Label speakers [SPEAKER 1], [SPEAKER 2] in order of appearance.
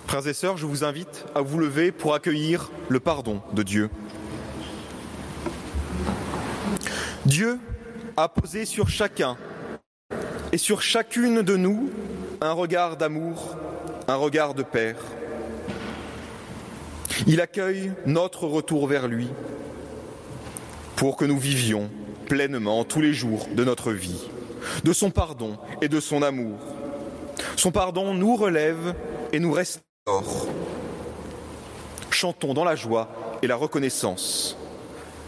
[SPEAKER 1] Frères et sœurs, je vous invite à vous lever pour accueillir le pardon de Dieu. Dieu a posé sur chacun et sur chacune de nous un regard d'amour, un regard de Père. Il accueille notre retour vers lui pour que nous vivions pleinement tous les jours de notre vie, de son pardon et de son amour. Son pardon nous relève et nous restaure. Chantons dans la joie et la reconnaissance.